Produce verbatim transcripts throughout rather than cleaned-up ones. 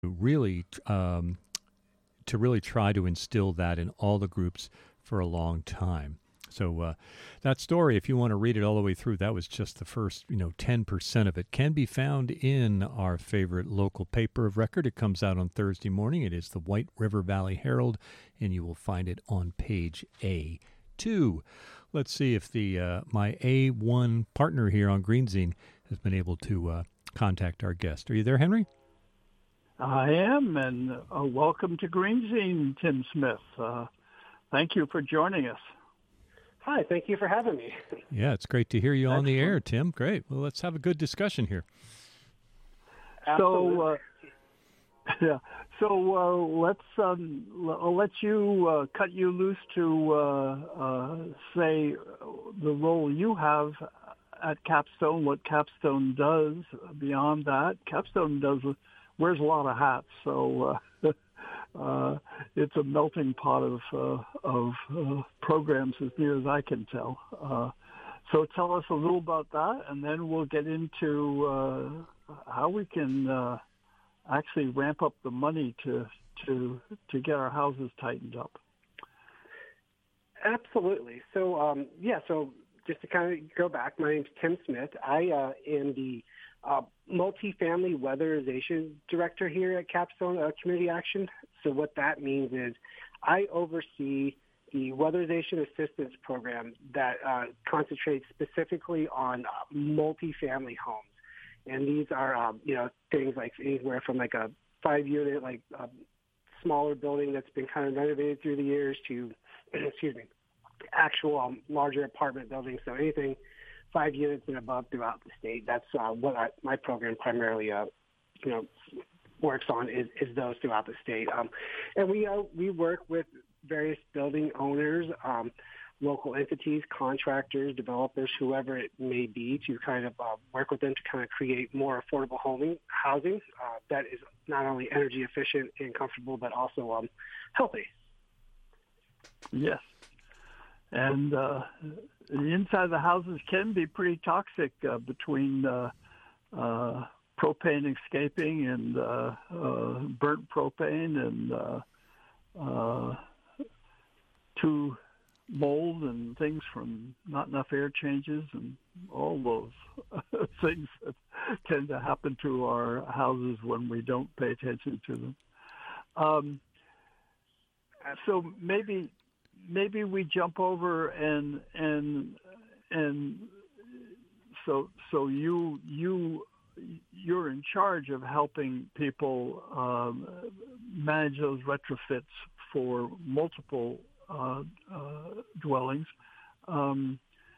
really um, to really try to instill that in all the groups for a long time. So uh, that story, if you want to read it all the way through, that was just the first, you know, ten percent of it. Can be found in our favorite local paper of record. It comes out on Thursday morning. It is the White River Valley Herald, and you will find it on page A two. Let's see if the uh, my A one partner here on Greenzine has been able to uh, contact our guest. Are you there, Henry? I am, and uh, welcome to Greenzine, Tim Smith. Uh, thank you for joining us. Hi, thank you for having me. Yeah, it's great to hear you on Excellent. the air, Tim. Great. Well, let's have a good discussion here. Absolutely. So, uh, yeah. So uh, let's um, I'll let you uh, cut you loose to uh, uh, say the role you have at Capstone, what Capstone does. Beyond that, Capstone does wears a lot of hats, so uh, uh, it's a melting pot of uh, of uh, programs, as near as I can tell. Uh, so tell us a little about that, and then we'll get into uh, how we can uh, actually ramp up the money to to to get our houses tightened up. Absolutely. So um, yeah. So just to kind of go back, my name's Tim Smith. I uh, am the Uh, multifamily weatherization director here at Capstone uh, Community Action. So what that means is I oversee the weatherization assistance program that uh, concentrates specifically on uh, multifamily homes. And these are, um, you know, things like anywhere from like a five-unit, like a smaller building that's been kind of renovated through the years to, excuse me, actual um, larger apartment buildings. So anything five units and above throughout the state. That's uh, what I, my program primarily, uh, you know, works on is, is those throughout the state. Um, and we uh, we work with various building owners, um, local entities, contractors, developers, whoever it may be, to kind of uh, work with them to kind of create more affordable homing, housing uh, that is not only energy efficient and comfortable, but also um, healthy. Yes. And uh, the inside of the houses can be pretty toxic uh, between uh, uh, propane escaping and uh, uh, burnt propane and uh, uh, to mold and things from not enough air changes and all those things that tend to happen to our houses when we don't pay attention to them. Um, so maybe... Maybe we jump over and and and so so you you you're in charge of helping people um, manage those retrofits for multiple uh, uh, dwellings. Um,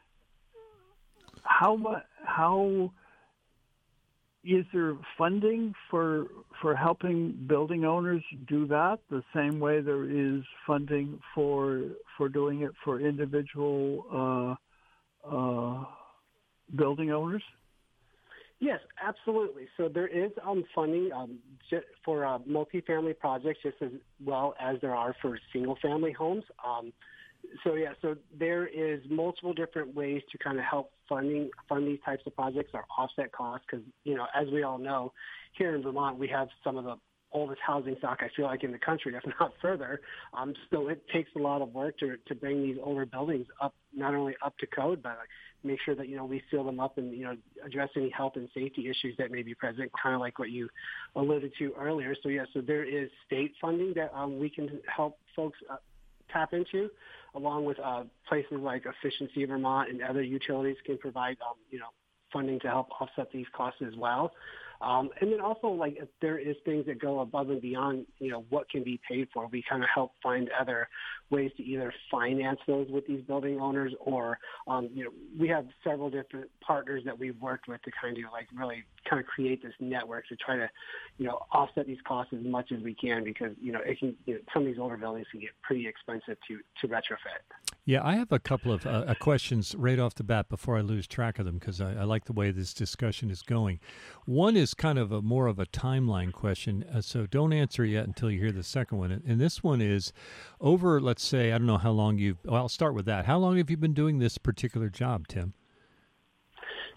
how mu- how is there funding for for helping building owners do that the same way there is funding for for doing it for individual uh, uh, building owners? Yes, absolutely. So there is um, funding um, for uh, multifamily projects just as well as there are for single-family homes. Um, so yeah, so there is multiple different ways to kind of help funding fund these types of projects or offset costs because, you know, as we all know, here in Vermont we have some of the oldest housing stock, I feel like, in the country, if not further. Um, so it takes a lot of work to to bring these older buildings up, not only up to code, but like, make sure that, you know, we seal them up and, you know, address any health and safety issues that may be present, kind of like what you alluded to earlier. So, yeah, so there is state funding that um, we can help folks uh, tap into, along with uh, places like Efficiency Vermont and other utilities can provide, um, you know, funding to help offset these costs as well. Um, and then also, like, if there is things that go above and beyond, you know, what can be paid for, we kind of help find other ways to either finance those with these building owners or, um, you know, we have several different partners that we've worked with to kind of, like, really kind of create this network to try to, you know, offset these costs as much as we can because, you know, it can, you know, some of these older buildings can get pretty expensive to, to retrofit. Yeah, I have a couple of uh, uh, questions right off the bat before I lose track of them because I, I like the way this discussion is going. One is kind of a more of a timeline question, uh, so don't answer yet until you hear the second one. And, and this one is over, let's say, I don't know how long you've, well, I'll start with that. How long have you been doing this particular job, Tim?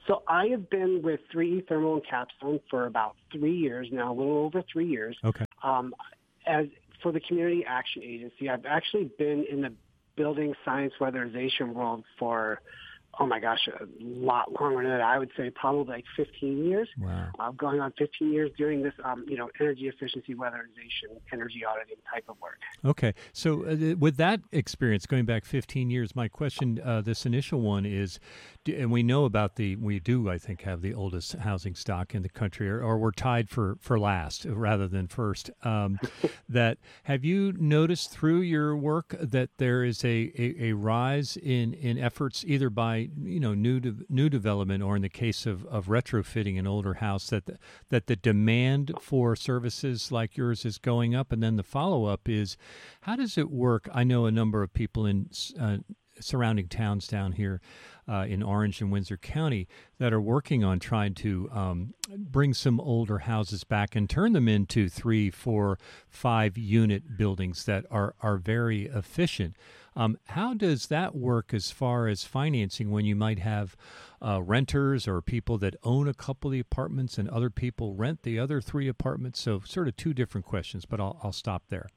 So I have been with three E Thermal and Capstone for about three years now, a little over three years. Okay. Um, as for the Community Action Agency, I've actually been in the building science weatherization world for, oh my gosh, a lot longer than that. I would say probably like fifteen years. Wow. Uh, going on fifteen years doing this, um, you know, energy efficiency weatherization, energy auditing type of work. Okay. So uh, with that experience, going back fifteen years, my question, uh, this initial one is, do, and we know about the, we do, I think, have the oldest housing stock in the country, or, or we're tied for, for last rather than first. Um, that have you noticed through your work that there is a, a, a rise in, in efforts either by you know new de- new development or in the case of, of retrofitting an older house that the, that the demand for services like yours is going up? And then the follow-up is, how does it work? I know a number of people in uh, surrounding towns down here uh, in Orange and Windsor County that are working on trying to um, bring some older houses back and turn them into three, four, five unit buildings that are, are very efficient. Um, how does that work as far as financing when you might have uh, renters or people that own a couple of the apartments and other people rent the other three apartments? So sort of two different questions, but I'll, I'll stop there.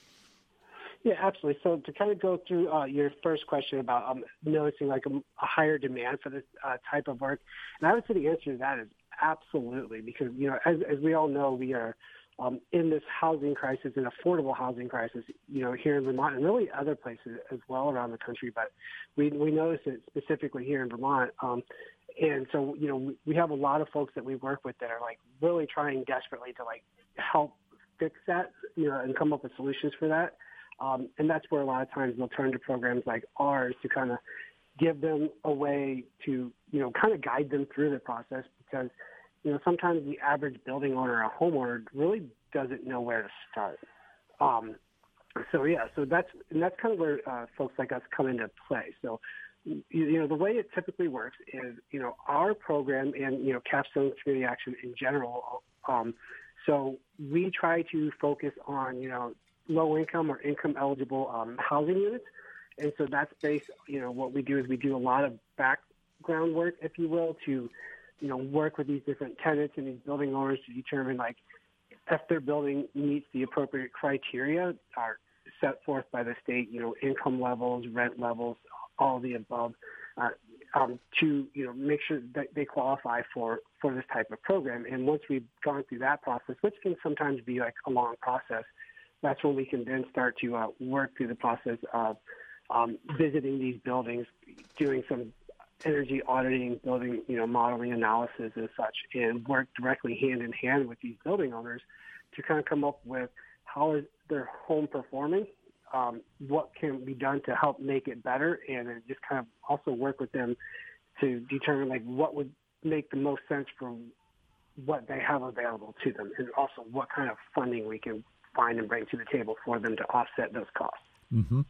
Yeah, absolutely. So to kind of go through uh, your first question about um, noticing like a, a higher demand for this uh, type of work, and I would say the answer to that is absolutely, because, you know, as, as we all know, we are Um, in this housing crisis, an affordable housing crisis, you know, here in Vermont and really other places as well around the country. But we we notice it specifically here in Vermont. Um, and so, you know, we, we have a lot of folks that we work with that are like really trying desperately to like help fix that, you know, and come up with solutions for that. Um, and that's where a lot of times they'll turn to programs like ours to kind of give them a way to, you know, kind of guide them through the process, because you know, sometimes the average building owner or homeowner really doesn't know where to start. Um, so yeah, so that's and that's kind of where uh, folks like us come into play. So, you, you know, the way it typically works is, you know, our program and you know, Capstone Community Action in general. Um, so we try to focus on you know, low income or income eligible um, housing units, and so that's based. You know, what we do is we do a lot of background work, if you will, to you know, work with these different tenants and these building owners to determine, like, if their building meets the appropriate criteria are set forth by the state, you know, income levels, rent levels, all of the above, uh, um, to, you know, make sure that they qualify for, for this type of program. And once we've gone through that process, which can sometimes be, like, a long process, that's when we can then start to uh, work through the process of um, visiting these buildings, doing some energy auditing, building, you know, modeling analysis and such, and work directly hand in hand with these building owners to kind of come up with how is their home performing, um, what can be done to help make it better, and then just kind of also work with them to determine like what would make the most sense for what they have available to them, and also what kind of funding we can find and bring to the table for them to offset those costs. Mm-hmm.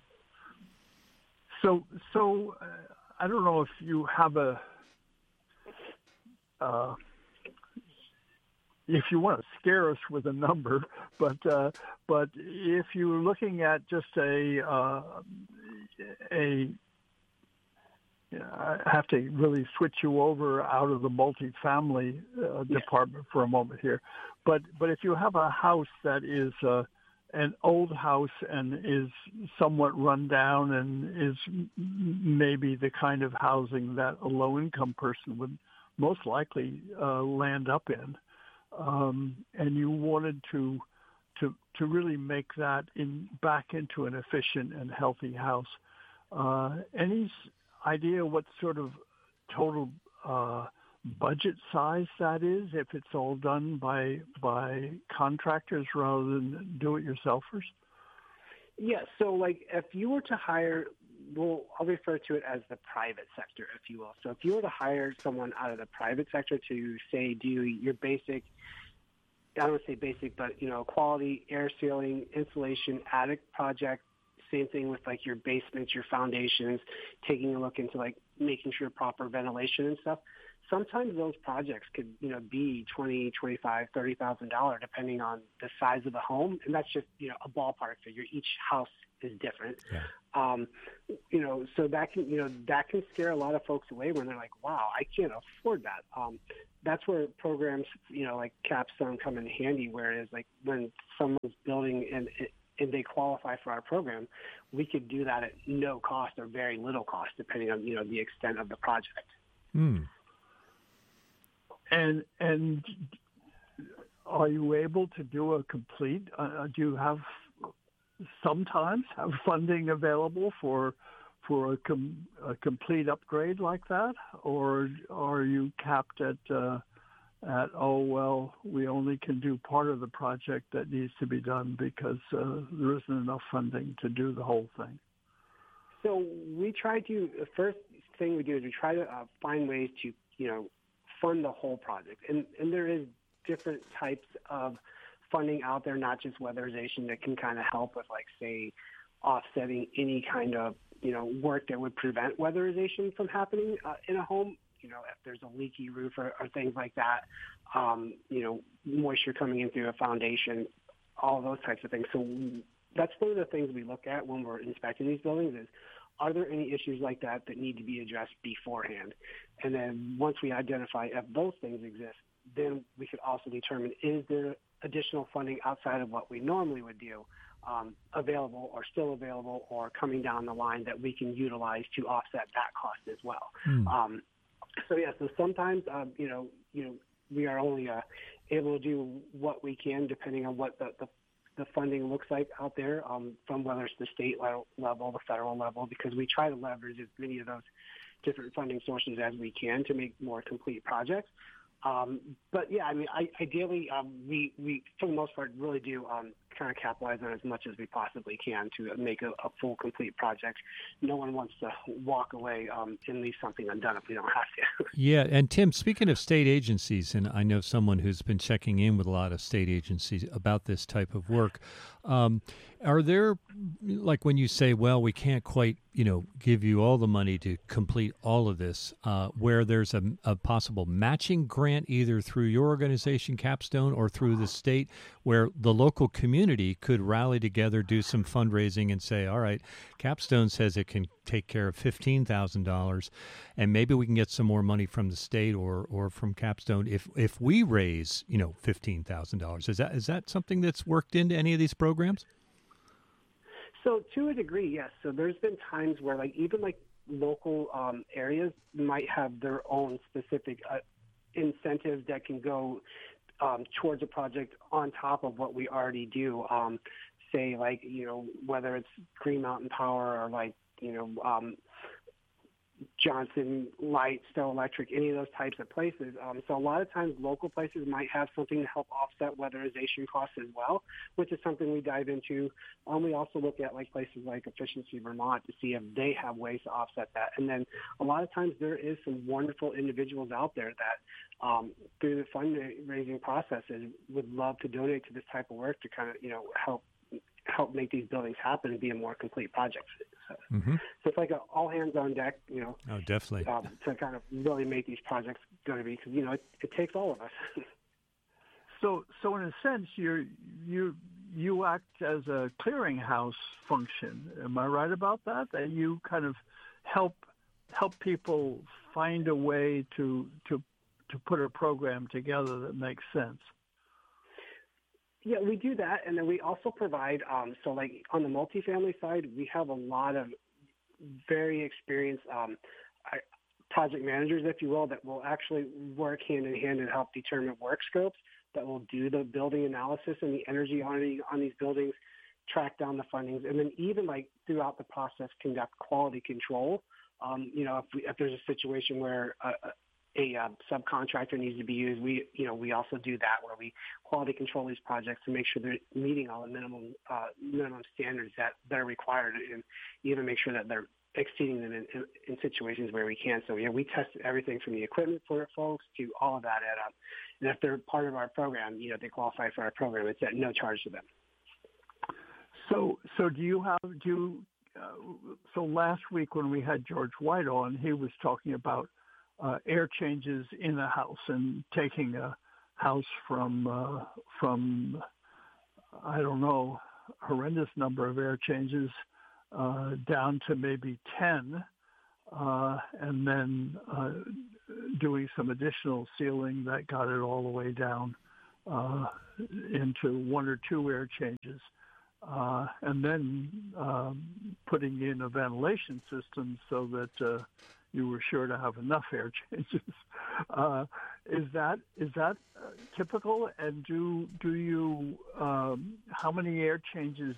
So, so. Uh, I don't know if you have a, uh, if you want to scare us with a number, but uh, but if you're looking at just a uh, a, you know, I have to really switch you over out of the multifamily uh, yeah. department for a moment here, but but if you have a house that is uh, an old house and is somewhat run down and is maybe the kind of housing that a low-income person would most likely uh, land up in, um, and you wanted to to to really make that in back into an efficient and healthy house. Uh, any idea what sort of total uh, budget size that is, if it's all done by by contractors rather than do-it-yourselfers? Yeah, so like if you were to hire, well, I'll refer to it as the private sector, if you will. So if you were to hire someone out of the private sector to, say, do your basic, I don't want to say basic, but, you know, quality, air sealing, insulation, attic project, same thing with like your basements, your foundations, taking a look into like making sure proper ventilation and stuff. sometimes those projects could, you know, be twenty, twenty-five, thirty thousand dollars, depending on the size of the home, and that's just, you know, a ballpark figure. Each house is different. Yeah. Um, you know, so that can, you know, that can scare a lot of folks away when they're like, wow, I can't afford that. Um, that's where programs, you know, like Capstone come in handy, whereas like when someone's building and, and they qualify for our program, we could do that at no cost or very little cost, depending on, you know, the extent of the project. Mm. And, and are you able to do a complete, uh, do you have sometimes have funding available for for a, com, a complete upgrade like that, or are you capped at uh, at oh well, we only can do part of the project that needs to be done because uh, there isn't enough funding to do the whole thing? So we try to, the first thing we do is we try to uh, find ways to, you know, fund the whole project, and and there is different types of funding out there, not just weatherization, that can kind of help with, like, say, offsetting any kind of, you know, work that would prevent weatherization from happening uh, in a home. You know, if there's a leaky roof or, or things like that, um, you know, moisture coming in through a foundation, all those types of things. So that's one of the things we look at when we're inspecting these buildings is, are there any issues like that that need to be addressed beforehand? And then once we identify if those things exist, then we could also determine, is there additional funding outside of what we normally would do um, available or still available or coming down the line that we can utilize to offset that cost as well. Mm. Um, so yeah, so sometimes um, you know, you know, we are only uh, able to do what we can depending on what the, the the funding looks like out there, um, from whether it's the state level, the federal level, because we try to leverage as many of those different funding sources as we can to make more complete projects. Um, but yeah, I mean, I, ideally, um, we, we, for the most part, really do um, kind of capitalize on as much as we possibly can to make a, a full, complete project. No one wants to walk away um, and leave something undone if we don't have to. Yeah, and Tim, speaking of state agencies, and I know someone who's been checking in with a lot of state agencies about this type of work, um, are there, like when you say, well, we can't quite, you know, give you all the money to complete all of this, uh, where there's a, a possible matching grant either through your organization, Capstone, or through the state, where the local community could rally together, do some fundraising and say, all right, Capstone says it can take care of fifteen thousand dollars, and maybe we can get some more money from the state or, or from Capstone if, if we raise, you know, fifteen thousand dollars. Is that, is that something that's worked into any of these programs? So to a degree, yes. So there's been times where, like, even like local um, areas might have their own specific uh, incentives that can go um, towards a project on top of what we already do. Um, say, like, you know, whether it's Green Mountain Power or, like, you know, um, Johnson Light, Stowe Electric, any of those types of places. Um, so a lot of times local places might have something to help offset weatherization costs as well, which is something we dive into. Um, we also look at, like, places like Efficiency Vermont to see if they have ways to offset that. And then a lot of times there is some wonderful individuals out there that um, through the fundraising processes would love to donate to this type of work to kind of, you know, help help make these buildings happen and be a more complete project. So, Mm-hmm. so it's like an all hands on deck, you know, Oh, definitely. um, to kind of really make these projects going to be, because, you know, it, it takes all of us. So, so in a sense, you you you act as a clearinghouse function. Am I right about that? That you kind of help help people find a way to to to put a program together that makes sense. Yeah, we do that, and then we also provide, um, so like on the multifamily side, we have a lot of very experienced um, project managers, if you will, that will actually work hand in hand and help determine work scopes, that will do the building analysis and the energy auditing on these buildings, track down the fundings, and then even like throughout the process conduct quality control. Um, you know, if, we, if there's a situation where a, a uh, subcontractor needs to be used, we, you know, we also do that where we quality control these projects to make sure they're meeting all the minimum uh, minimum standards that, that are required, and even make sure that they're exceeding them in, in, in situations where we can. So, yeah, we test everything from the equipment for folks to all of that at um, and if they're part of our program, you know, they qualify for our program. It's at no charge to them. So, so do you have, do you, uh, so last week when we had George White on, he was talking about uh, air changes in a house and taking a house from uh, from I don't know, horrendous number of air changes uh, down to maybe ten, uh, and then uh, doing some additional sealing that got it all the way down uh, into one or two air changes. Uh, and then um, putting in a ventilation system so that uh, you were sure to have enough air changes. Uh, is that is that uh, typical? And do do you um, how many air changes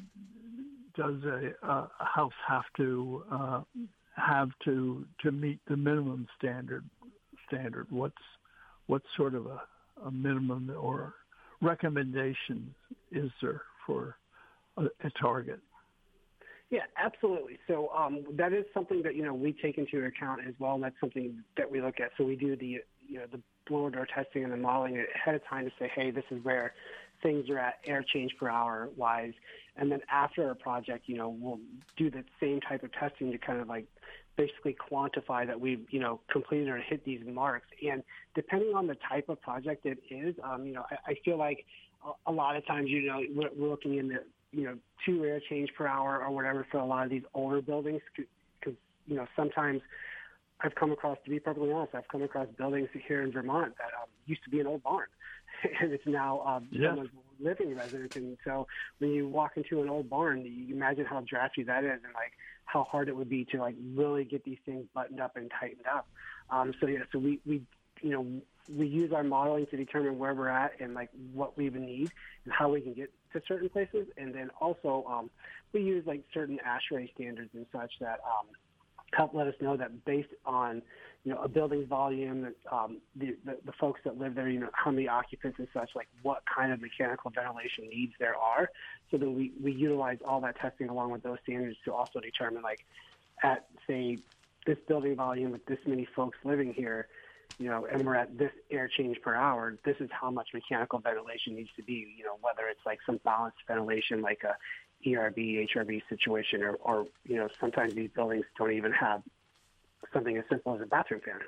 does a, a house have to uh, have to to meet the minimum standard? Standard. What's what sort of a, a minimum or recommendation is there for a, a target? Yeah, absolutely. So um, that is something that, you know, we take into account as well, and that's something that we look at. So we do the, you know, the blower door testing and the modeling ahead of time to say, hey, this is where things are at air change per hour wise. And then after a project, you know, we'll do the same type of testing to kind of like basically quantify that we've, you know, completed or hit these marks. And depending on the type of project it is, um, you know, I, I feel like a, a lot of times, you know, we're, we're looking in the, you know, two air change per hour or whatever for a lot of these older buildings, because, you know, sometimes I've come across, to be perfectly honest, I've come across buildings here in Vermont that um, used to be an old barn, and it's now um, yeah. someone's living residence. And so when you walk into an old barn, you imagine how drafty that is, and like how hard it would be to like really get these things buttoned up and tightened up. Um, so yeah, so we, we, you know, we use our modeling to determine where we're at and like what we would need and how we can get to certain places. And then also um, we use like certain ASHRAE standards and such that um, help let us know that based on, you know, a building's volume, um, the, the, the folks that live there, you know, how many occupants and such, like what kind of mechanical ventilation needs there are. So then we, we utilize all that testing along with those standards to also determine, like, at, say, this building volume with this many folks living here, you know, and we're at this air change per hour, this is how much mechanical ventilation needs to be, you know, whether it's like some balanced ventilation like a E R B, H R B situation, or, or, you know, sometimes these buildings don't even have something as simple as a bathroom fan.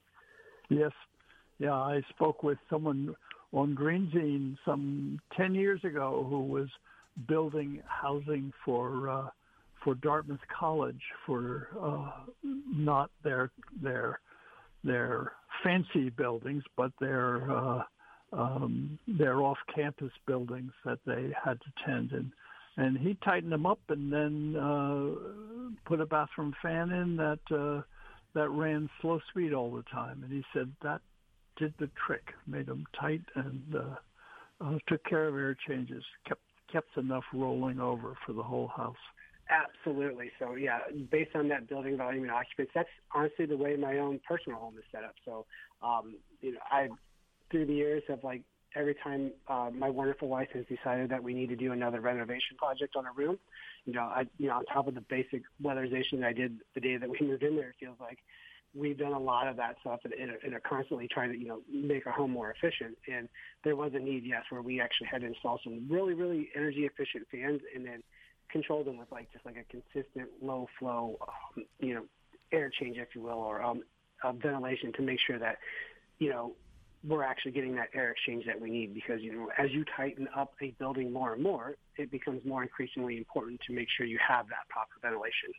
Yes. Yeah, I spoke with someone on Greenzine some ten years ago who was building housing for uh, for Dartmouth College for uh, not their their their fancy buildings, but their uh, um, their off-campus buildings that they had to tend. And and he tightened them up and then uh, put a bathroom fan in that uh, that ran slow speed all the time. And he said that did the trick, made them tight and uh, uh, took care of air changes, kept kept enough rolling over for the whole house. Absolutely. So, yeah, based on that building volume and occupants, that's honestly the way my own personal home is set up. So, um, you know, I, through the years of like every time uh, my wonderful wife has decided that we need to do another renovation project on a room, you know, I, you know, on top of the basic weatherization that I did the day that we moved in there, it feels like we've done a lot of that stuff and, and, and are constantly trying to, you know, make our home more efficient. And there was a need, yes, where we actually had to install some really, really energy efficient fans and then control them with like just like a consistent low flow, um, you know, air change, if you will, or um, uh, ventilation to make sure that, you know, we're actually getting that air exchange that we need. Because, you know, as you tighten up a building more and more, it becomes more increasingly important to make sure you have that proper ventilation.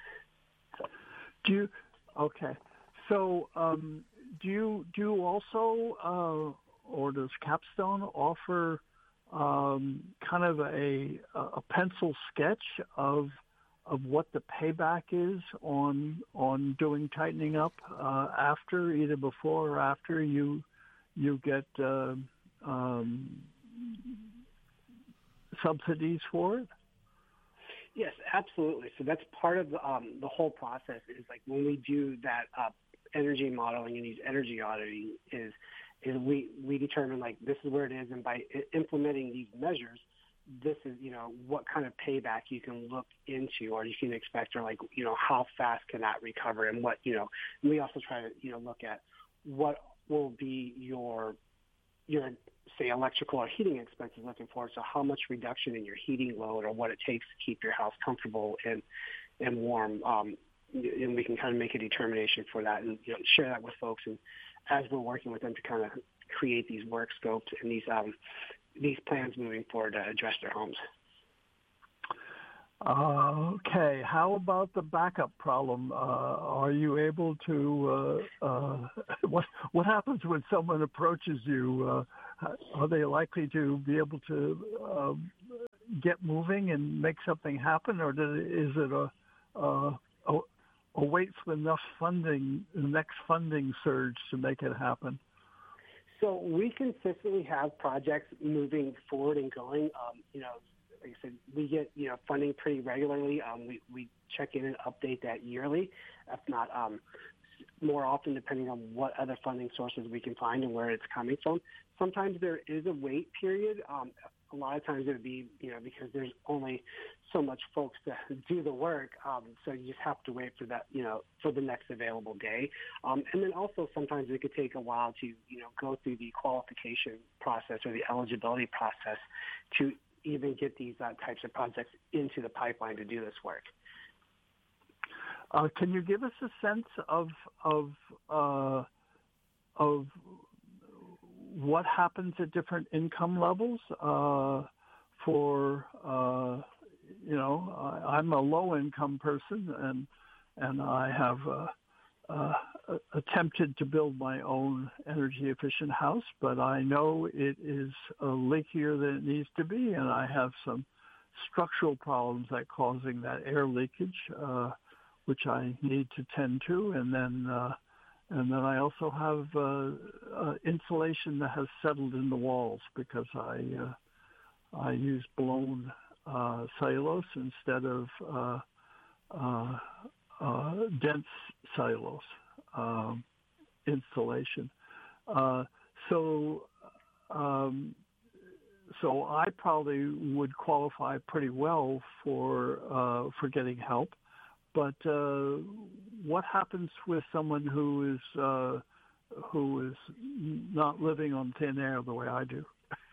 So. Do you, okay. So um, do you do you also, uh, or does Capstone offer Um, kind of a a pencil sketch of of what the payback is on on doing tightening up uh, after, either before or after you you get uh, um, subsidies for it? Yes, absolutely. So that's part of the, um, the whole process. Is like when we do that uh, energy modeling and these energy auditing is. is we, we determine, like, this is where it is, and by implementing these measures, this is, you know, what kind of payback you can look into or you can expect, or, like, you know, how fast can that recover, and what, you know, and we also try to, you know, look at what will be your, your, say, electrical or heating expenses looking forward, so how much reduction in your heating load or what it takes to keep your house comfortable and, and warm, um, and we can kind of make a determination for that and you know, share that with folks. And as we're working with them to kind of create these work scopes and these um, these plans moving forward to address their homes. Uh, okay, how about the backup problem? Uh, are you able to, uh, uh, what what happens when someone approaches you? Uh, are they likely to be able to uh, get moving and make something happen, or does, is it a, a, a, a wait for enough funding, the next funding surge to make it happen? So we consistently have projects moving forward and going, um, you know, like I said, we get, you know, funding pretty regularly. Um, we, we check in and update that yearly, if not um, more often, depending on what other funding sources we can find and where it's coming from. Sometimes there is a wait period. Um, a lot of times it would be, you know, because there's only so much folks to do the work. Um, so you just have to wait for that, you know, for the next available day. Um, and then also sometimes it could take a while to, you know, go through the qualification process or the eligibility process to even get these uh, types of projects into the pipeline to do this work. Uh, can you give us a sense of of uh, of what happens at different income levels? Uh, for uh, you know, I, I'm a low income person, and and I have uh, uh, attempted to build my own energy efficient house, but I know it is uh, leakier than it needs to be, and I have some structural problems that causing that air leakage, uh, which I need to tend to, and then uh, and then I also have uh, uh, insulation that has settled in the walls because I uh, I use blown uh, cellulose instead of uh, uh, uh, dense cellulose um, insulation. Uh, so. Um, So I probably would qualify pretty well for uh, for getting help. But uh, what happens with someone who is uh, who is not living on thin air the way I do?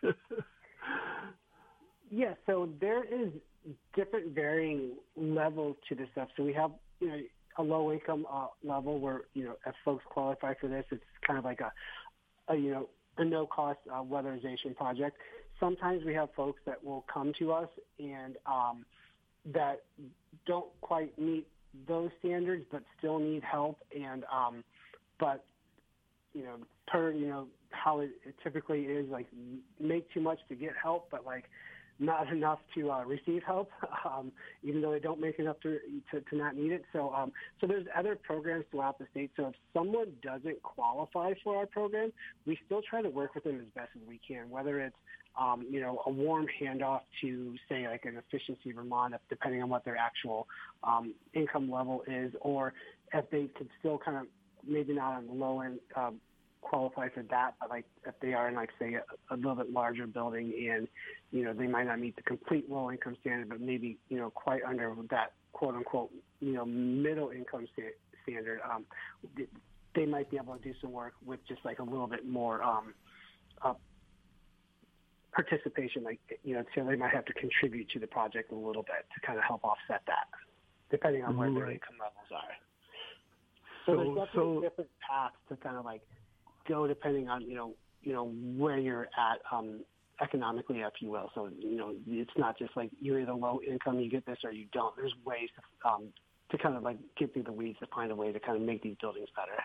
Yeah, so there is different varying levels to this stuff. So we have, you know, a low income uh, level where, you know, if folks qualify for this, it's kind of like a, a you know, a no cost uh, weatherization project. Sometimes we have folks that will come to us and um, that don't quite meet those standards, but still need help. And um, but you know, per you know how it, it typically is, like make too much to get help, but like not enough to uh, receive help, um, even though they don't make enough to, to, to not need it. So um, so there's other programs throughout the state. So if someone doesn't qualify for our program, we still try to work with them as best as we can, whether it's um, you know, a warm handoff to, say, like an Efficiency Vermont, depending on what their actual um, income level is, or if they could still kind of maybe not on the low end um, qualify for that, but like if they are in like say a, a little bit larger building and you know they might not meet the complete low income standard, but maybe you know quite under that quote unquote you know middle income sta- standard, um, they might be able to do some work with just like a little bit more um, uh, participation, like you know so they might have to contribute to the project a little bit to kind of help offset that, depending on where right. their income levels are. So, so there's definitely so, different paths to kind of like go depending on, you know, you know, where you're at um, economically, if you will. So, you know, it's not just like you're either low income, you get this, or you don't. There's ways to, um, to kind of like get through the weeds to find a way to kind of make these buildings better.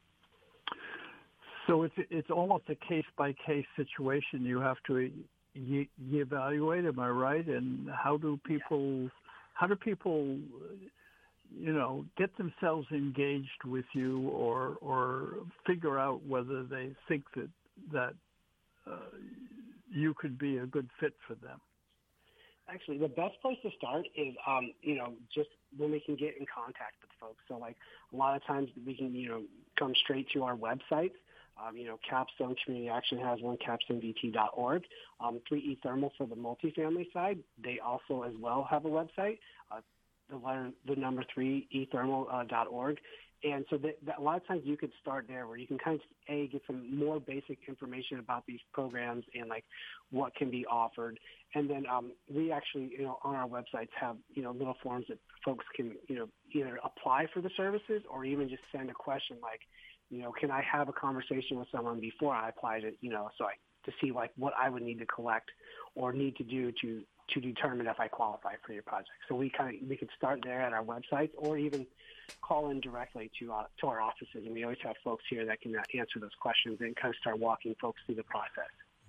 So it's it's almost a case by case situation. You have to e- evaluate. Am I right? And how do people how do people you know, get themselves engaged with you, or or figure out whether they think that that uh, you could be a good fit for them? Actually, the best place to start is, um, you know, just when we can get in contact with folks. So, like, a lot of times we can, you know, come straight to our website. Um, you know, Capstone Community Action has one, capstone v t dot org. Um, three E Thermal for the multifamily side, they also as well have a website. Uh, the letter, the number three, e thermal dot org. and so that, that a lot of times you could start there where you can kind of, A, get some more basic information about these programs and, like, what can be offered. And then um, we actually, you know, on our websites have, you know, little forms that folks can, you know, either apply for the services or even just send a question like, you know, can I have a conversation with someone before I apply to, you know, so I, to see, like, what I would need to collect or need to do to to determine if I qualify for your project. So we kind of we could start there at our website, or even call in directly to uh, to our offices, and we always have folks here that can uh, answer those questions and kind of start walking folks through the process.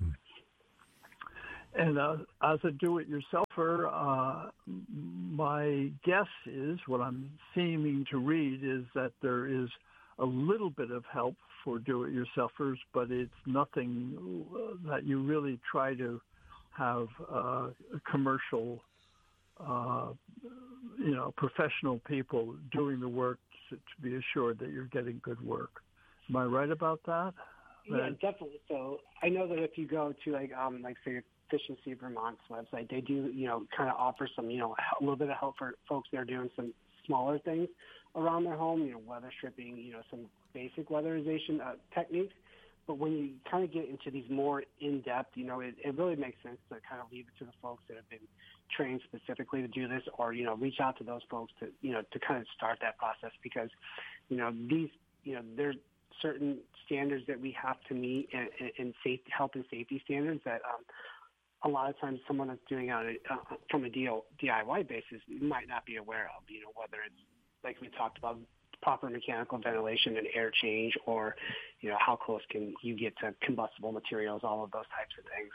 And uh, as a do-it-yourselfer, uh, my guess is, what I'm seeming to read, is that there is a little bit of help for do-it-yourselfers, but it's nothing that you really try to have uh, commercial, uh, you know, professional people doing the work to, to be assured that you're getting good work. Am I right about that? Yeah, that... definitely. So I know that if you go to, like, um, like say, Efficiency Vermont's website, they do, you know, kind of offer some, you know, a little bit of help for folks that are doing some smaller things around their home, you know, weather stripping, you know, some basic weatherization uh, techniques. But when you kind of get into these more in-depth, you know, it, it really makes sense to kind of leave it to the folks that have been trained specifically to do this, or, you know, reach out to those folks to, you know, to kind of start that process, because, you know, these, you know, there's certain standards that we have to meet, and, and safe, health and safety standards that um, a lot of times someone that's doing it on a, uh, from a D I Y basis might not be aware of, you know, whether it's, like we talked about, proper mechanical ventilation and air change, or, you know, how close can you get to combustible materials, all of those types of things.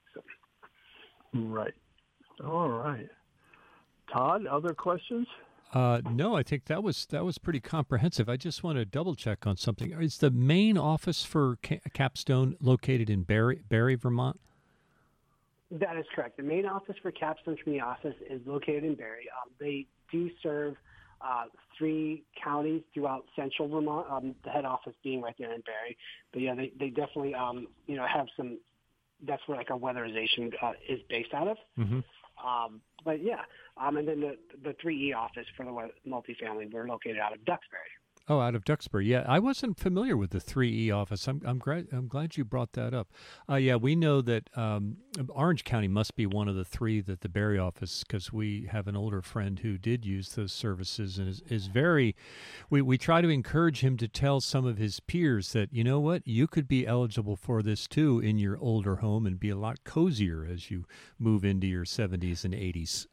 So. Right. All right. Todd, other questions? Uh, no, I think that was that was pretty comprehensive. I just want to double check on something. Is the main office for Ca- Capstone located in Barre, Barre, Vermont? That is correct. The main office for Capstone Community Office is located in Barre. Um, they do serve uh, three counties throughout central Vermont, um, the head office being right there in Barre. But, yeah, they, they definitely, um, you know, have some – that's where, like, our weatherization uh, is based out of. Mm-hmm. Um, but, yeah, um, and then the, the three E office for the multifamily, we're located out of Duxbury. Oh, out of Duxbury. Yeah, I wasn't familiar with the three E office. I'm I'm glad I'm glad you brought that up. Uh, yeah, we know that um, Orange County must be one of the three that the Barre office, because we have an older friend who did use those services and is, is very. We we try to encourage him to tell some of his peers that, you know what, you could be eligible for this too in your older home and be a lot cozier as you move into your seventies and eighties.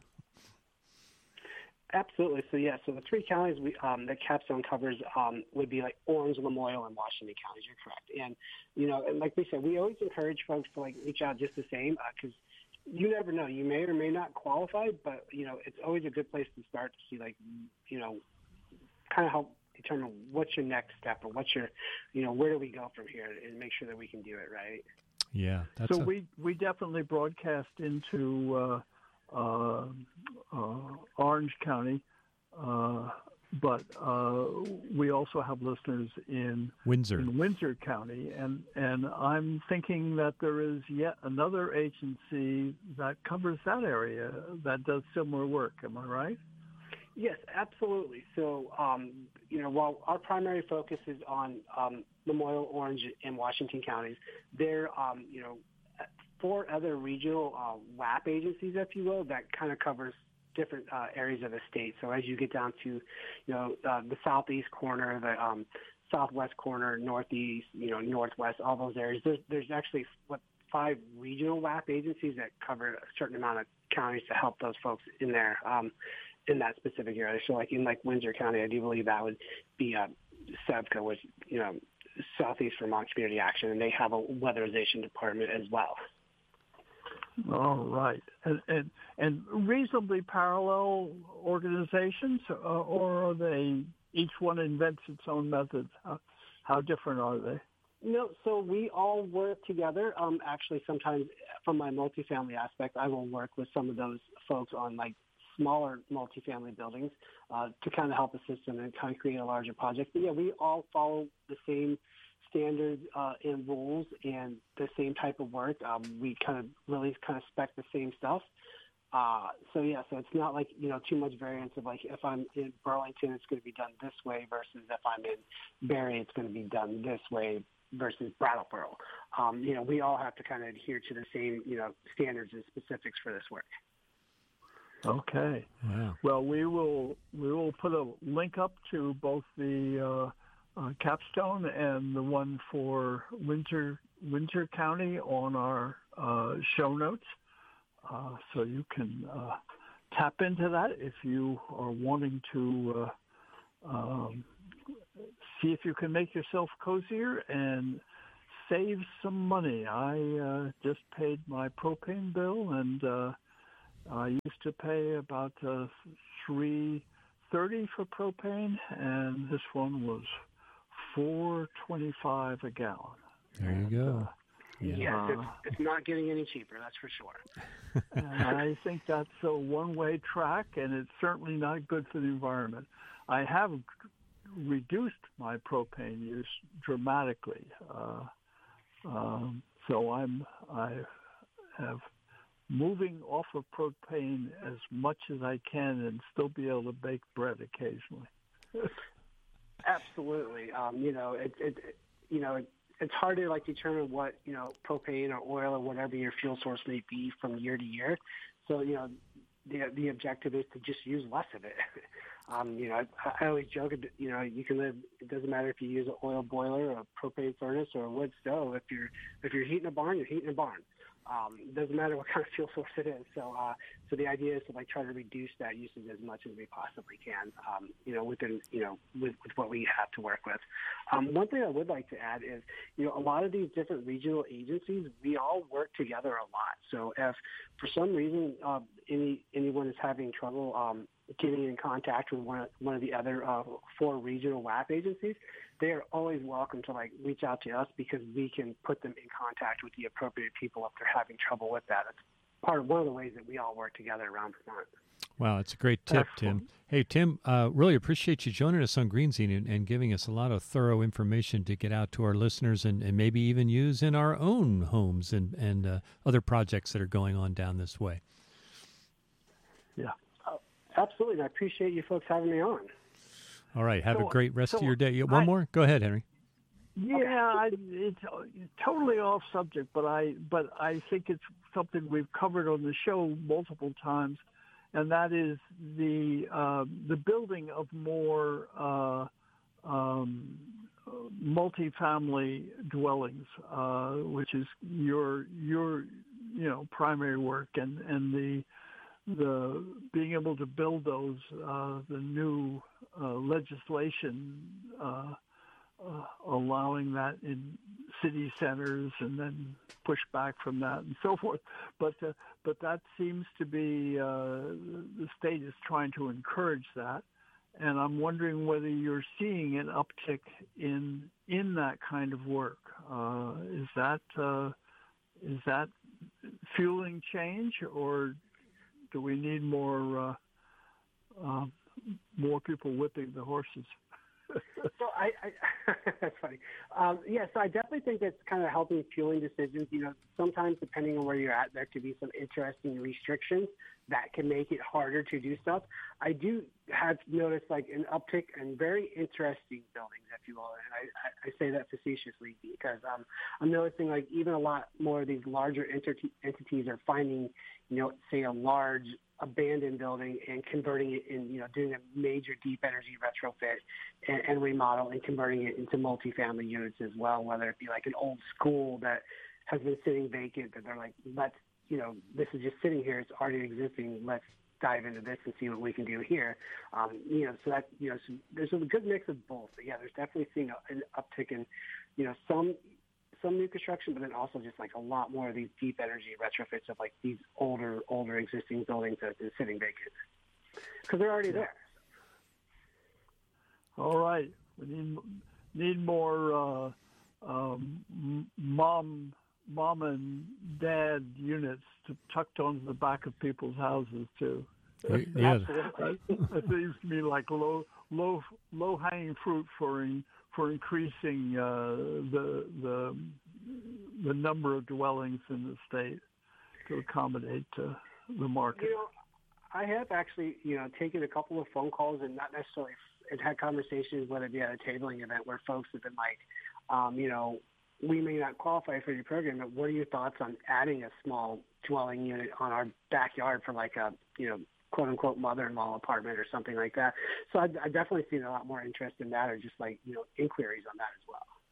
Absolutely. So, yeah, so the three counties we, um, that Capstone covers um, would be like Orange, Lamoille, and Washington counties. You're correct. And, you know, and like we said, we always encourage folks to, like, reach out just the same, because uh, you never know. You may or may not qualify, but, you know, it's always a good place to start to see, like, you know, kind of help determine what's your next step, or what's your, you know, where do we go from here, and make sure that we can do it right. Yeah. That's so a- we, we definitely broadcast into uh, uh, uh, Orange County, uh, but uh, we also have listeners in Windsor. in Windsor County, and, and I'm thinking that there is yet another agency that covers that area that does similar work. Am I right? Yes, absolutely. So, um, you know, while our primary focus is on um, Lamoille, Orange, and Washington counties, there, um, you know, four other regional uh, W A P agencies, if you will, that kind of covers different uh, areas of the state. So as you get down to, you know, uh, the southeast corner, the um, southwest corner, northeast, you know, northwest, all those areas, there's, there's actually what five regional W A P agencies that cover a certain amount of counties to help those folks in there, um, in that specific area. So like in like Windsor County, I do believe that would be uh, SEVCA, which, you know, Southeast Vermont Community Action, and they have a weatherization department as well. All right. And, and, and reasonably parallel organizations, uh, or are they, each one invents its own methods? How, how different are they? No, so we all work together. Um, actually, sometimes from my multifamily aspect, I will work with some of those folks on like smaller multifamily buildings uh, to kind of help assist them and kind of create a larger project. But yeah, we all follow the same standards uh, and rules and the same type of work. Um, we kind of really kind of spec the same stuff. Uh, so yeah, so it's not like, you know, too much variance of like if I'm in Burlington, it's going to be done this way versus if I'm in Barrie, it's going to be done this way versus Brattleboro. Um, you know, we all have to kind of adhere to the same, you know, standards and specifics for this work. Okay. Wow. Well, we will we will put a link up to both the uh, uh, capstone and the one for Windsor Windsor County on our uh, show notes. Uh, so you can uh, tap into that if you are wanting to uh, um, see if you can make yourself cozier and save some money. I uh, just paid my propane bill, and uh, I used to pay about uh, three thirty for propane, and this one was four twenty-five a gallon. There you go. Uh, Yeah. Yes, Uh, it's, it's not getting any cheaper, that's for sure. And I think that's a one-way track, and it's certainly not good for the environment. I have reduced my propane use dramatically, uh, um, so I'm I have moving off of propane as much as I can and still be able to bake bread occasionally. Absolutely. Um, you know, it, it, you know, it, it's hard to like determine what, you know, propane or oil or whatever your fuel source may be from year to year. So, you know, the the objective is to just use less of it. um, you know, I, I always joke, you know, you can live, it doesn't matter if you use an oil boiler or a propane furnace or a wood stove. If you're, if you're heating a barn, you're heating a barn. Um, it doesn't matter what kind of fuel source it is. So, uh, so the idea is to like try to reduce that usage as much as we possibly can. Um, you know, within you know with, with what we have to work with. Um, one thing I would like to add is, you know, a lot of these different regional agencies, we all work together a lot. So, if for some reason uh, any anyone is having trouble um, getting in contact with one of, one of the other uh, four regional W A P agencies, they are always welcome to like reach out to us because we can put them in contact with the appropriate people if they're having trouble with that. It's part of one of the ways that we all work together around Vermont. Wow, it's a great tip, Excellent. Tim. Hey, Tim, uh, really appreciate you joining us on Green Zine and, and giving us a lot of thorough information to get out to our listeners and, and maybe even use in our own homes and, and uh, other projects that are going on down this way. Yeah. Absolutely, and I appreciate you folks having me on. All right, have So- a great rest so of your day. Yeah, One I- more? Go ahead, Henry. Yeah, I, it's totally off subject, but I but I think it's something we've covered on the show multiple times, and that is the uh, the building of more uh, um, multifamily dwellings, uh, which is your your you know primary work, and and the the being able to build those uh, the new uh, legislation. Uh, Uh, allowing that in city centers and then push back from that and so forth. But uh, but that seems to be uh, the state is trying to encourage that, and I'm wondering whether you're seeing an uptick in in that kind of work. Uh, is that uh, is that fueling change, or do we need more uh, uh, more people whipping the horses? So I, I that's funny. Um, yeah, so I definitely think it's kind of helping fueling decisions. You know, sometimes depending on where you're at, there could be some interesting restrictions that can make it harder to do stuff. I do have noticed like an uptick in very interesting buildings, if you will, and I, I say that facetiously because um, I'm noticing like even a lot more of these larger enter- entities are finding, you know, say a large abandoned building and converting it in, you know, doing a major deep energy retrofit and, and remodel and converting it into multifamily units as well, whether it be like an old school that has been sitting vacant that they're like, let's, you know, this is just sitting here, it's already existing, let's dive into this and see what we can do here. Um, you know, so that, you know, so there's a good mix of both. But yeah, there's definitely seeing a, an uptick in, you know, some some new construction, but then also just like a lot more of these deep energy retrofits of like these older, older existing buildings that have been sitting vacant because they're already there. All right, we need need more uh, um, mom mom and dad units to, tucked onto the back of people's houses too. Yeah. That, that seems to me like low low low hanging fruit for in, for increasing uh, the the the number of dwellings in the state to accommodate uh, the market? You know, I have actually, you know, taken a couple of phone calls and not necessarily and had conversations, whether it be at a tabling event, where folks have been like, um, you know, we may not qualify for your program, but what are your thoughts on adding a small dwelling unit on our backyard for like a, you know, quote unquote mother-in-law apartment or something like that? So I, I definitely seen a lot more interest in that, or just like, you know, inquiries on that as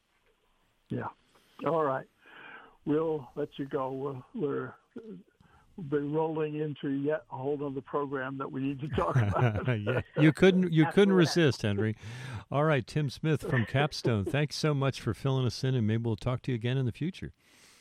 well. Yeah. All right. We'll let you go. We're, we're we'll be rolling into yet a whole other program that we need to talk about. Yeah, you couldn't you couldn't resist, Henry. All right, Tim Smith from Capstone. Thanks so much for filling us in, and maybe we'll talk to you again in the future.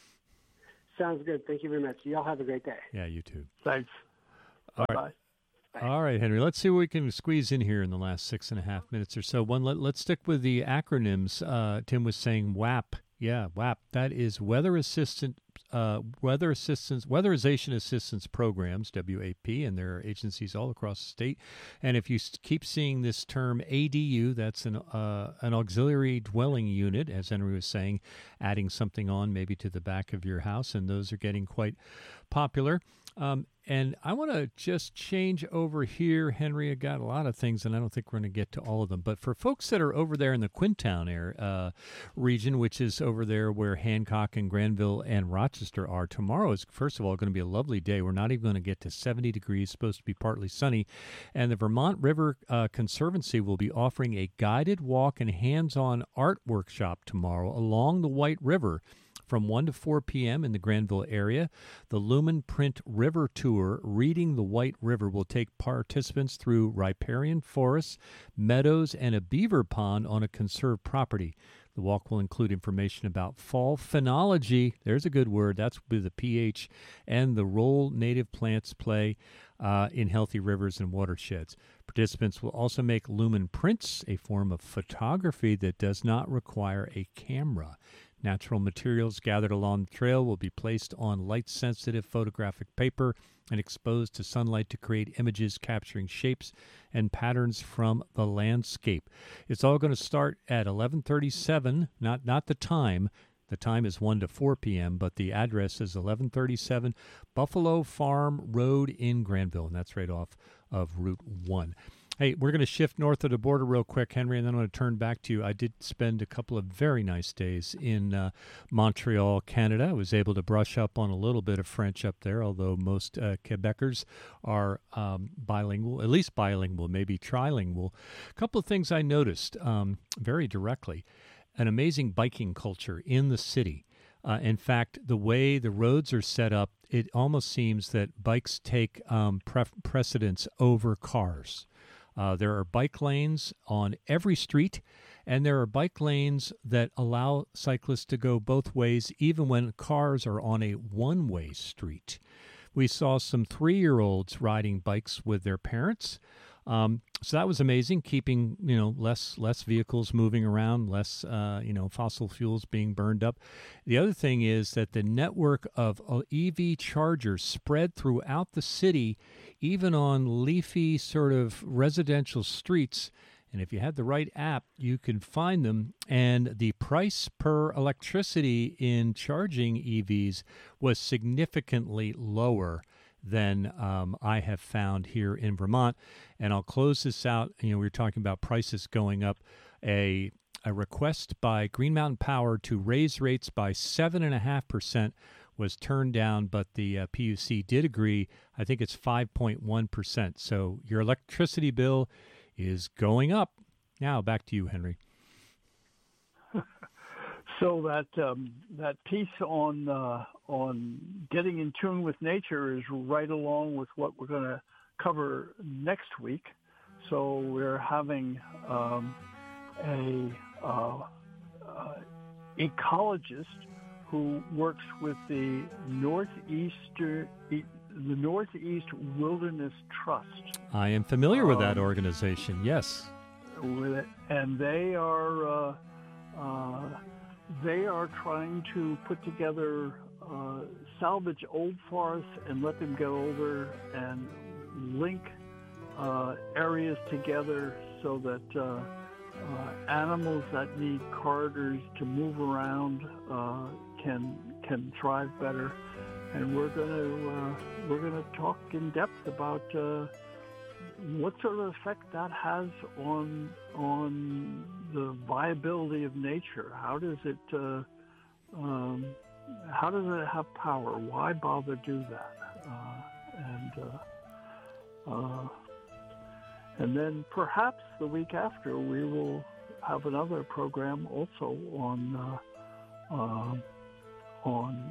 Sounds good. Thank you very much. Y'all have a great day. Yeah, you too. Thanks. All Bye. right. All right, Henry, let's see what we can squeeze in here in the last six and a half minutes or so. One, let, let's stick with the acronyms. Uh, Tim was saying W A P. Yeah, W A P. That is Weather Assistant, uh, Weather Assistance, Weatherization Assistance Programs, W A P, and there are agencies all across the state. And if you keep seeing this term A D U, that's an uh, an auxiliary dwelling unit, as Henry was saying, adding something on maybe to the back of your house, and those are getting quite popular. Um, and I want to just change over here, Henry. I got a lot of things, and I don't think we're going to get to all of them. But for folks that are over there in the Quintown area, uh, region, which is over there where Hancock and Granville and Rochester are, tomorrow is, first of all, going to be a lovely day. We're not even going to get to seventy degrees, supposed to be partly sunny. And the Vermont River uh, Conservancy will be offering a guided walk and hands-on art workshop tomorrow along the White River, from one to four p.m. in the Granville area. The Lumen Print River Tour, Reading the White River, will take participants through riparian forests, meadows, and a beaver pond on a conserved property. The walk will include information about fall phenology, there's a good word, that's with a P H, and the role native plants play uh, in healthy rivers and watersheds. Participants will also make lumen prints, a form of photography that does not require a camera. Natural materials gathered along the trail will be placed on light-sensitive photographic paper and exposed to sunlight to create images capturing shapes and patterns from the landscape. It's all going to start at eleven thirty-seven, not not the time. The time is one to four p.m., but the address is eleven thirty-seven Buffalo Farm Road in Granville, and that's right off of Route one. Hey, we're going to shift north of the border real quick, Henry, and then I'm going to turn back to you. I did spend a couple of very nice days in uh, Montreal, Canada. I was able to brush up on a little bit of French up there, although most uh, Quebecers are um, bilingual, at least bilingual, maybe trilingual. A couple of things I noticed um, very directly. An amazing biking culture in the city. Uh, in fact, the way the roads are set up, it almost seems that bikes take um, pre- precedence over cars. Uh, there are bike lanes on every street, and there are bike lanes that allow cyclists to go both ways, even when cars are on a one-way street. We saw some three-year-olds riding bikes with their parents. Um, so that was amazing, keeping, you know, less less vehicles moving around, less, uh, you know, fossil fuels being burned up. The other thing is that the network of uh, E V chargers spread throughout the city, even on leafy sort of residential streets. And if you had the right app, you can find them. And the price per electricity in charging E Vs was significantly lower than um, I have found here in Vermont. And I'll close this out. You know, we were talking about prices going up. A a request by Green Mountain Power to raise rates by seven point five percent was turned down, but the uh, P U C did agree. I think it's five point one percent. So your electricity bill is going up. Now back to you, Henry. So that um, that piece on uh, on getting in tune with nature is right along with what we're going to cover next week. So we're having um, a uh, uh, ecologist who works with the Northeaster the Northeast Wilderness Trust. I am familiar um, with that organization. Yes, with it, and they are. Uh, uh, They are trying to put together, uh, salvage old forests and let them get older and link uh, areas together so that uh, uh, animals that need corridors to move around uh, can can thrive better. and we're going to uh, we're going to talk in depth about uh, what sort of effect that has on on the viability of nature. How does it uh, um, how does it have power? Why bother do that? Uh, and uh, uh, and then perhaps the week after we will have another program also on uh, uh, on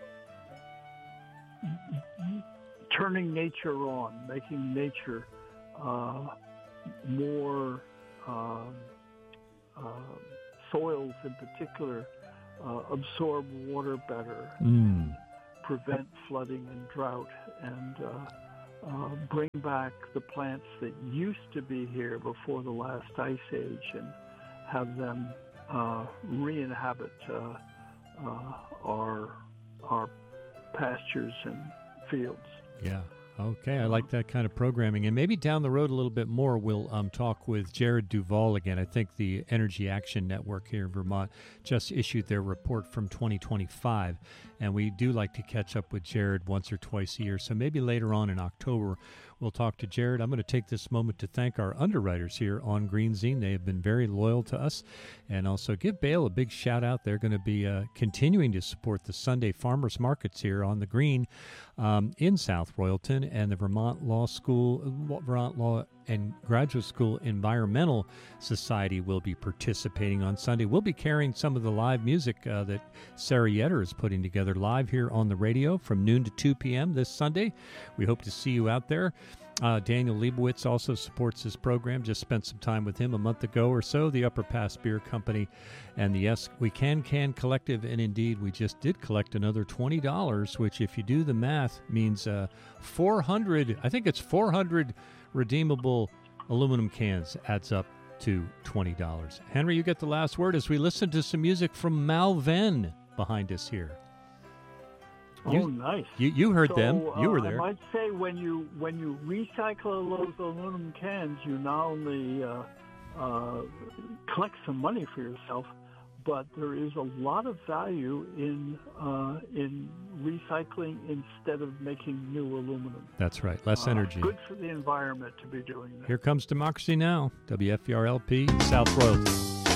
turning nature on, making nature uh, more uh, uh, soils in particular uh, absorb water better, Mm. prevent flooding and drought, and uh, uh, bring back the plants that used to be here before the last ice age and have them uh, re-inhabit uh, uh, our our pastures and fields. Yeah. Okay, I like that kind of programming. And maybe down the road a little bit more, we'll um, talk with Jared Duval again. I think the Energy Action Network here in Vermont just issued their report from twenty twenty-five, and we do like to catch up with Jared once or twice a year. So maybe later on in October, we'll talk to Jared. I'm going to take this moment to thank our underwriters here on Green Zine. They have been very loyal to us. And also give Bale a big shout out. They're going to be uh, continuing to support the Sunday farmers markets here on the Green um, in South Royalton, and the Vermont Law School, Vermont Law and Graduate School Environmental Society will be participating on Sunday. We'll be carrying some of the live music uh, that Sarah Yetter is putting together live here on the radio from noon to two p.m. this Sunday. We hope to see you out there. Uh, Daniel Leibowitz also supports this program. Just spent some time with him a month ago or so, the Upper Pass Beer Company and the Yes We Can Can Collective. And indeed, we just did collect another twenty dollars, which if you do the math means uh, four hundred, I think it's four hundred redeemable aluminum cans adds up to twenty dollars. Henry, you get the last word as we listen to some music from Malven behind us here. Oh, You- nice. You you heard So, them. You uh, were there. I might say when you when you recycle those aluminum cans, you not only uh, uh, collect some money for yourself, but there is a lot of value in uh, in recycling instead of making new aluminum. That's right. Less Uh, energy. Good for the environment to be doing that. Here comes Democracy Now! W F E R L P, South Royalton.